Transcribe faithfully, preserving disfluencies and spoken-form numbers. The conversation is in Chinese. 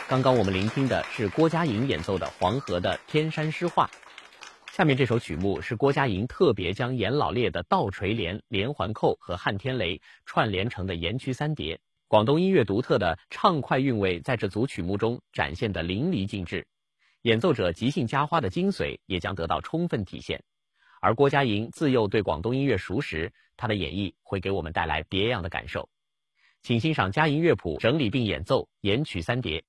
刚刚我们聆听的是郭佳莹演奏的黄河的《天山诗画》。下面这首曲目是郭佳莹特别将严老烈的倒垂帘、连环扣和汉天雷串联成的岩曲三叠。广东音乐独特的畅快韵味在这组曲目中展现得淋漓尽致，演奏者即兴加花的精髓也将得到充分体现。而郭佳莹自幼对广东音乐熟识，她的演绎会给我们带来别样的感受。请欣赏佳莹乐谱整理并演奏岩曲三叠。